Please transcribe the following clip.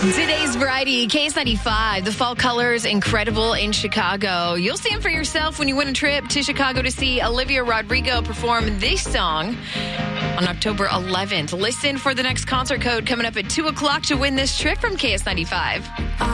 Today's variety, KS95. The fall colors, incredible in Chicago. You'll see them for yourself when you win a trip to Chicago to see Olivia Rodrigo perform this song on October 11th. Listen for the next concert code coming up at 2 o'clock to win this trip from KS95.